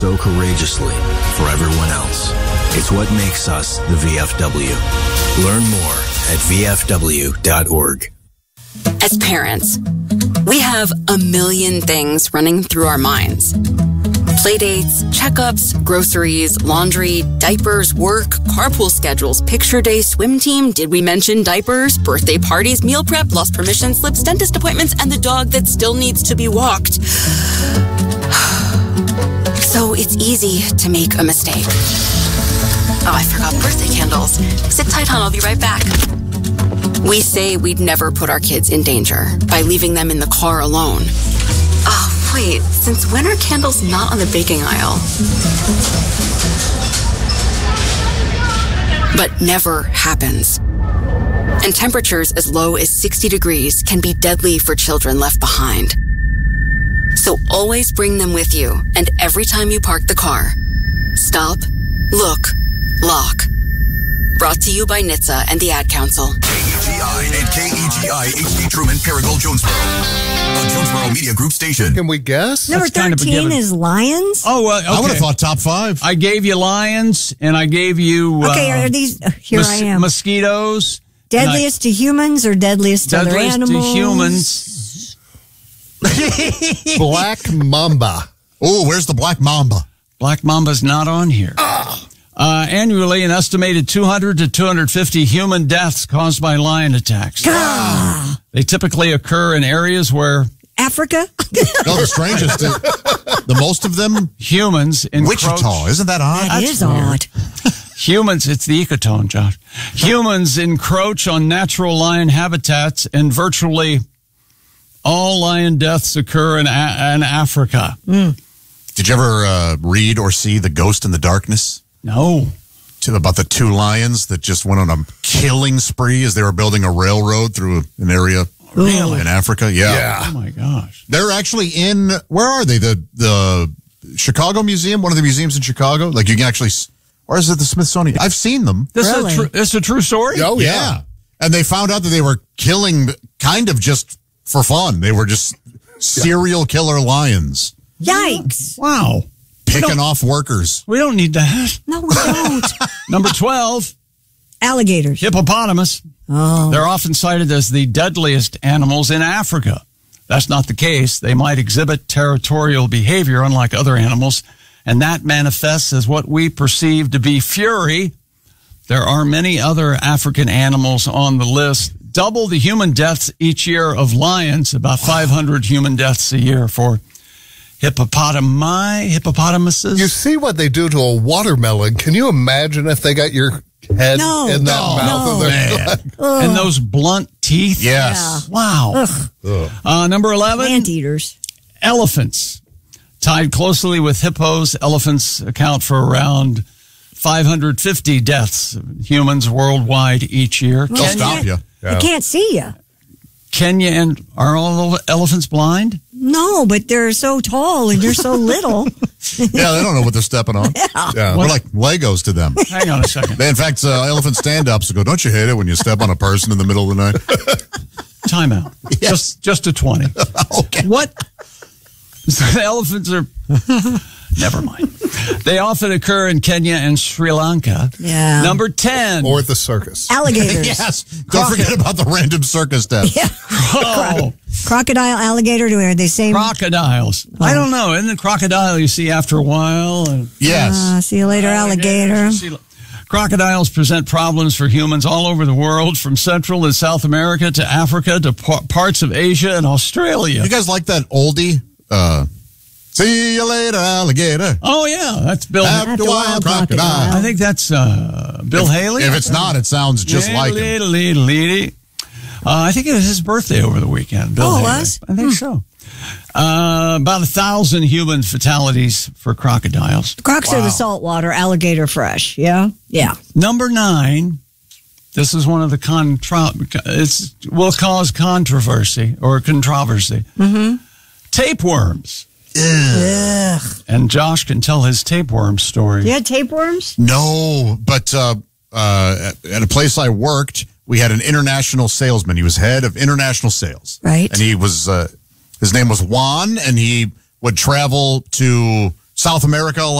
so courageously for everyone else. It's what makes us the VFW. Learn more at vfw.org. As parents, we have a million things running through our minds. Playdates, checkups, groceries, laundry, diapers, work, carpool schedules, picture day, swim team, did we mention diapers, birthday parties, meal prep, lost permission slips, dentist appointments, and the dog that still needs to be walked. So it's easy to make a mistake. Oh, I forgot birthday candles. Sit tight, hon, I'll be right back. We say we'd never put our kids in danger by leaving them in the car alone. Oh, wait, since when are candles not on the baking aisle? But never happens. And temperatures as low as 60 degrees can be deadly for children left behind. So always bring them with you, and every time you park the car, stop, look, lock. Brought to you by NHTSA and the Ad Council. KEGI and KEGI HD Truman Paragould Jonesboro. A Jonesboro Media Group station. Can we guess? Number 13 is lions. Oh, okay. I would have thought top 5. I gave you lions, and I gave you... Okay, are these... Here I am. Mosquitoes. Deadliest to humans or deadliest to other animals? Deadliest to humans. Black mamba. Oh, where's the black mamba? Black mamba's not on here. Annually, an estimated 200 to 250 human deaths caused by lion attacks. They typically occur in areas where... Africa? No, the strangest. The most of them? Humans encroach... Wichita. Isn't that odd? That is odd. Humans, it's the ecotone, Josh. Humans encroach on natural lion habitats, and virtually all lion deaths occur in Africa. Did you ever read or see The Ghost in the Darkness? No. About the 2 lions that just went on a killing spree as they were building a railroad through an area in Africa? Yeah. Oh, my gosh. They're actually in, where are they? The Chicago Museum? One of the museums in Chicago? Like you can actually, or is it the Smithsonian? I've seen them. This is a true story? Oh, yeah. And they found out that they were killing kind of just for fun. They were just serial killer lions. Yikes. Wow. Picking off workers. We don't need that. No, we don't. Number 12. Alligators. Hippopotamus. Oh. They're often cited as the deadliest animals in Africa. That's not the case. They might exhibit territorial behavior unlike other animals, and that manifests as what we perceive to be fury. There are many other African animals on the list. Double the human deaths each year of lions, about 500 human deaths a year for hippopotamuses. You see what they do to a watermelon. Can you imagine if they got your head in that mouth? And those blunt teeth? Yes. Yeah. Wow. Number 11. Anteaters. Elephants. Tied closely with hippos, elephants account for around 550 deaths of humans worldwide each year. They'll stop you. They can't see you. Kenya, and are all elephants blind? No, but they're so tall and you're so little. Yeah, they don't know what they're stepping on. Yeah. We're like Legos to them. Hang on a second. In fact, elephant stand-ups go, don't you hate it when you step on a person in the middle of the night? Time out. Yes. Just a 20. Okay. What? The elephants are... Never mind. They often occur in Kenya and Sri Lanka. Yeah. Number 10. Or at the circus. Alligators. Yes. Don't forget about the random circus deaths. Yeah. Oh, Crocodile, alligator, are they same? crocodiles. I don't know. Isn't the crocodile you see after a while? Yes. See you later, alligator. Crocodiles present problems for humans all over the world, from Central and South America to Africa to parts of Asia and Australia. You guys like that oldie? See you later, alligator. Oh, yeah. That's Bill. After a while, crocodile. I think that's Bill Haley. If it's not, it sounds just like him. I think it was his birthday over the weekend. Bill Haley. It was? I think so. About 1,000 human fatalities for crocodiles. Crocs are the saltwater, alligator fresh. Yeah? Yeah. Number 9. This is one of the will cause controversy or controversy. Mm-hmm. Tapeworms. Ugh. And Josh can tell his tapeworm story. You had tapeworms? No, but at a place I worked, we had an international salesman. He was head of international sales. Right. And he was, his name was Juan, and he would travel to South America.